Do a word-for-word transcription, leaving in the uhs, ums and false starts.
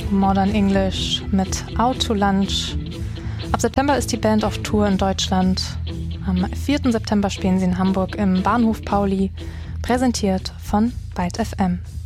Modern English mit Out to Lunch. Ab September ist die Band auf Tour in Deutschland. Am vierten September spielen sie in Hamburg im Bahnhof Pauli, präsentiert von Byte F M.